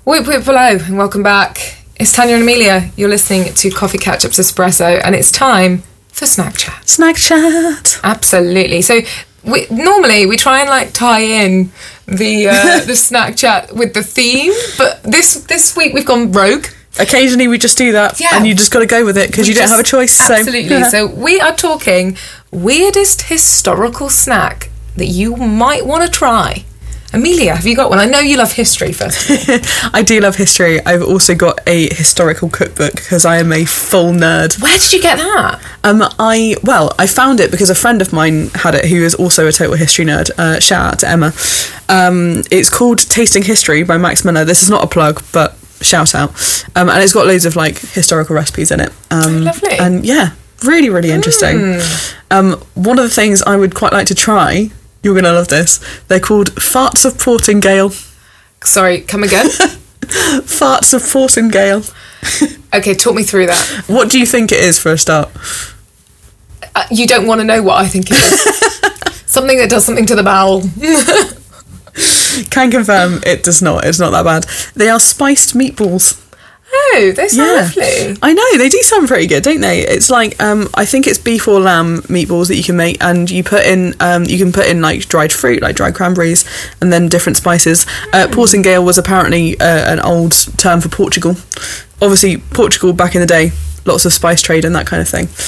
Whoop whoop hello and welcome back. It's Tanya and Amelia. You're listening to Coffee Catch-Ups Espresso and it's time for Snack Chat. Snack Chat. Absolutely. So normally we try and tie in the Snack Chat with the theme, but this week we've gone rogue. Occasionally we just do that, and you just got to go with it because you don't have a choice. Absolutely. So we are talking weirdest historical snack that you might want to try. Amelia, have you got one? I know you love history, first of all. I do love history. I've also got a historical cookbook because I am a full nerd. Where did you get that? I found it because a friend of mine had it who is also a total history nerd. Shout out to Emma. It's called Tasting History by Max Miller. This is not a plug, but shout out. And it's got loads of historical recipes in it. Lovely. And yeah, really, really interesting. One of the things I would quite like to try... You're going to love this. They're called Farts of Portingale. Sorry, come again? Farts of Portingale. Okay, talk me through that. What do you think it is for a start? You don't want to know what I think it is. Something that does something to the bowel. Can confirm it does not. It's not that bad. They are spiced meatballs. Oh, they sound lovely. I know, they do sound pretty good, don't they? It's I think it's beef or lamb meatballs that you can make, and you can put in dried fruit, like dried cranberries, and then different spices. Portingale was apparently an old term for Portugal. Obviously, Portugal back in the day, lots of spice trade and that kind of thing.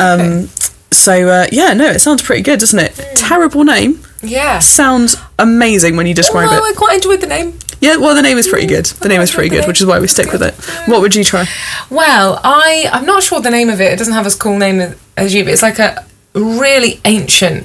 It sounds pretty good, doesn't it? Terrible name. Yeah. Sounds amazing when you describe it. I quite enjoyed the name. Yeah, well, the name is pretty good. The name is pretty good, which is why we stick with it. What would you try? Well, I'm not sure the name of it. It doesn't have as cool name as you, but it's like a really ancient.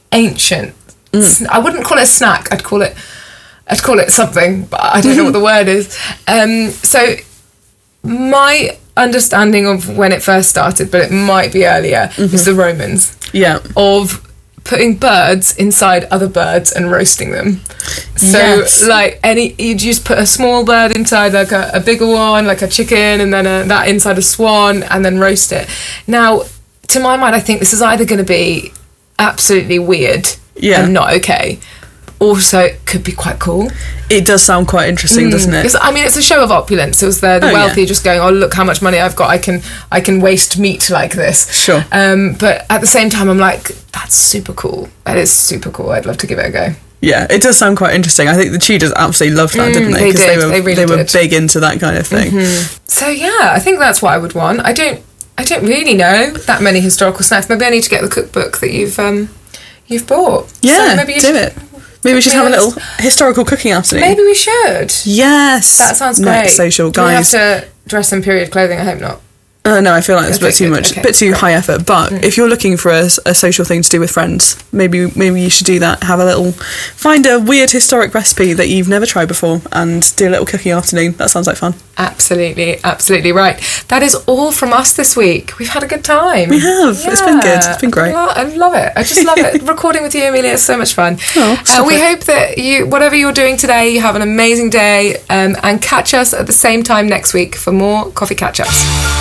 I wouldn't call it a snack. I'd call it something, but I don't know what the word is. So my understanding of when it first started, but it might be earlier, is the Romans. Yeah. Of putting birds inside other birds and roasting them. So you just put a small bird inside a bigger one, like a chicken, and then that inside a swan, and then roast it. Now, to my mind, I think this is either going to be absolutely weird and not okay, also it could be quite cool. It does sound quite interesting, doesn't it? It's a show of opulence. It was the wealthy just going, oh, look how much money I've got. I can waste meat like this. Sure. But at the same time, I'm like, that's super cool. That is super cool. I'd love to give it a go. Yeah, it does sound quite interesting. I think the Tudors absolutely loved that, didn't they? They did. They were big into that kind of thing. So yeah, I think that's what I would want. I don't really know that many historical snacks. Maybe I need to get the cookbook that you've bought. Yeah, so maybe do it. Maybe we should have a little historical cooking afternoon. Maybe we should. Yes. That sounds great. Next social, guys. Do we have to dress in period clothing? I hope not. No, I feel like it's a bit too much, a bit too high effort. But if you're looking for a social thing to do with friends, maybe you should do that. Find a weird historic recipe that you've never tried before and do a little cooking afternoon. That sounds like fun. Absolutely right. That is all from us this week. We've had a good time. We have. Yeah. It's been good. It's been great. I love it. I just love it. Recording with you, Amelia, is so much fun. We hope that whatever you're doing today, you have an amazing day, and catch us at the same time next week for more Coffee Catch-Ups.